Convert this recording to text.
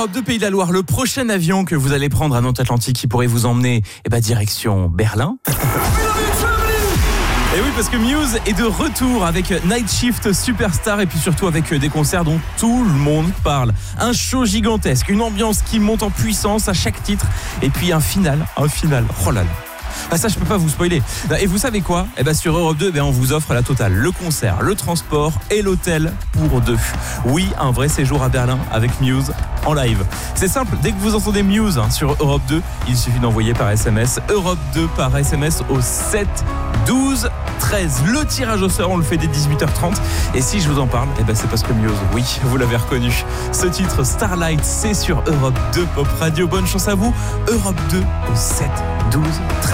Europe 2 Pays de la Loire, le prochain avion que vous allez prendre à Nantes-Atlantique qui pourrait vous emmener direction Berlin. Et oui, parce que Muse est de retour avec Night Shift Superstar et puis surtout avec des concerts dont tout le monde parle. Un show gigantesque, une ambiance qui monte en puissance à chaque titre et puis un final. Oh là là. Ah ça je peux pas vous spoiler. Et vous savez quoi ? Sur Europe 2 on vous offre la totale, le concert, le transport et l'hôtel pour deux. Oui, un vrai séjour à Berlin avec Muse en live. C'est simple, dès que vous entendez Muse sur Europe 2, il suffit d'envoyer par SMS Europe 2 par SMS au 7 12 13. Le tirage au sort, on le fait dès 18h30 et si je vous en parle, c'est parce que Muse, oui, vous l'avez reconnu. Ce titre Starlight, c'est sur Europe 2 Pop Radio. Bonne chance à vous. Europe 2 au 7 12 13.